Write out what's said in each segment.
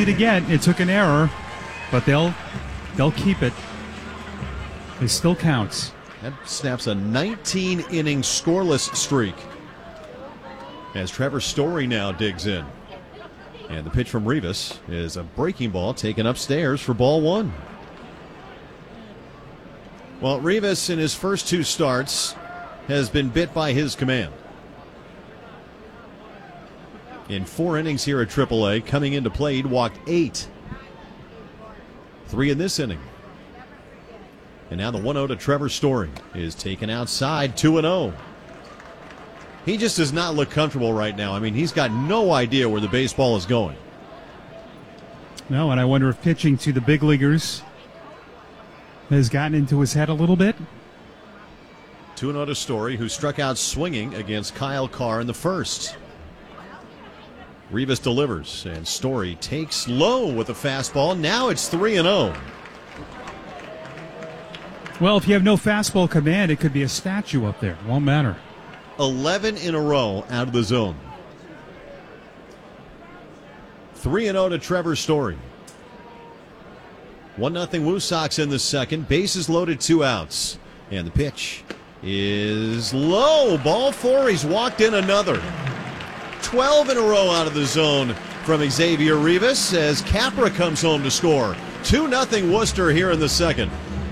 easy to get. It took an error, but they'll keep it. It still counts. That snaps a 19-inning scoreless streak as Trevor Story now digs in. And the pitch from Rivas is a breaking ball taken upstairs for ball one. Well, Rivas in his first two starts has been bit by his command. In 4 innings here at AAA, coming into play, he'd walked 8. 3 in this inning. And now the 1-0 to Trevor Story is taken outside, 2-0. He just does not look comfortable right now. I mean, he's got no idea where the baseball is going. No, and I wonder if pitching to the big leaguers has gotten into his head a little bit. 2-0 to Story, who struck out swinging against Kyle Carr in the first. Rivas delivers, and Story takes low with a fastball. Now it's 3-0. Well, if you have no fastball command, it could be a statue up there. Won't matter. 11 in a row out of the zone. 3-0 to Trevor Story. 1-0 Woo Sox in the second. Bases loaded, 2 outs. And the pitch is low. Ball 4. He's walked in another. 12 in a row out of the zone from Xavier Rivas as Capra comes home to score. 2-0 Worcester here in the second.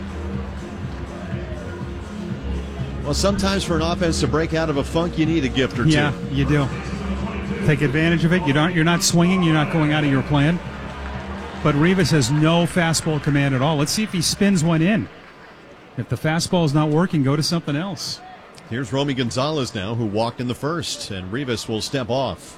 Well, sometimes for an offense to break out of a funk, you need a gift or two. Yeah, you do. Take advantage of it. You're not swinging. You're not going out of your plan. But Rivas has no fastball command at all. Let's see if he spins one in. If the fastball is not working, go to something else. Here's Romy Gonzalez now, who walked in the first, and Rivas will step off.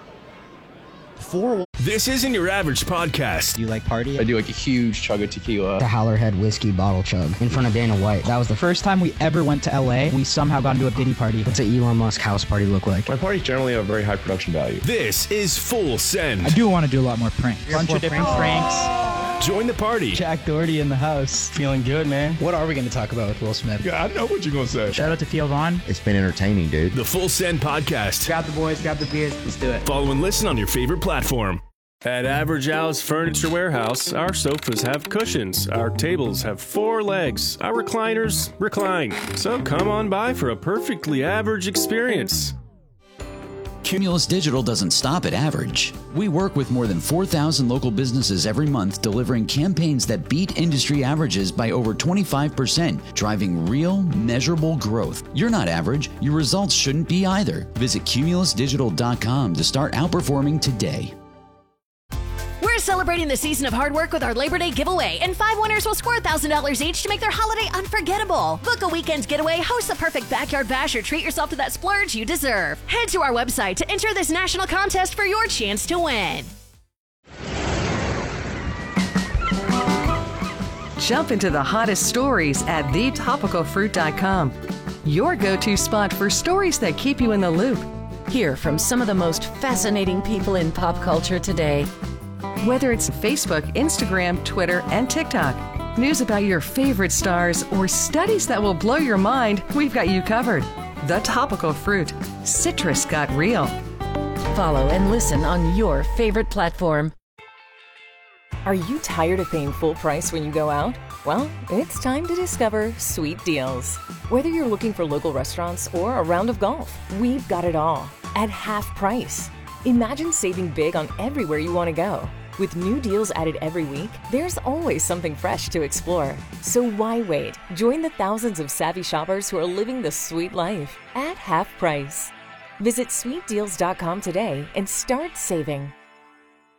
4. This isn't your average podcast. Do you like party? I do like a huge chug of tequila. The Howlerhead whiskey bottle chug in front of Dana White. That was the first time we ever went to LA. We somehow got into a Diddy party. What's an Elon Musk house party look like? My parties generally have very high production value. This is Full Send. I do want to do a lot more pranks. Bunch of different pranks. Join the party. Jack Doherty in the house. Feeling good, man. What are we going to talk about with Will Smith? Yeah, I know what you're going to say. Shout out to Theo Vaughn. It's been entertaining, dude. The Full Send podcast. Grab the boys, grab the beers. Let's do it. Follow and listen on your favorite platform. At Average Al's Furniture Warehouse, our sofas have cushions, our tables have 4 legs, our recliners recline. So come on by for a perfectly average experience. Cumulus Digital doesn't stop at average. We work with more than 4,000 local businesses every month, delivering campaigns that beat industry averages by over 25%, driving real, measurable growth. You're not average. Your results shouldn't be either. Visit cumulusdigital.com to start outperforming today. We're celebrating the season of hard work with our Labor Day giveaway, and 5 winners will score $1,000 each to make their holiday unforgettable. Book a weekend getaway, host the perfect backyard bash, or treat yourself to that splurge you deserve. Head to our website to enter this national contest for your chance to win. Jump into the hottest stories at thetopicalfruit.com. Your go-to spot for stories that keep you in the loop. Hear from some of the most fascinating people in pop culture today. Whether it's Facebook, Instagram, Twitter, and TikTok, news about your favorite stars, or studies that will blow your mind, we've got you covered. The Topical Fruit. Citrus got real. Follow and listen on your favorite platform. Are you tired of paying full price when you go out? Well, it's time to discover Sweet Deals. Whether you're looking for local restaurants or a round of golf, we've got it all at half price. Imagine saving big on everywhere you want to go. With new deals added every week, there's always something fresh to explore. So why wait? Join the thousands of savvy shoppers who are living the sweet life at half price. Visit sweetdeals.com today and start saving.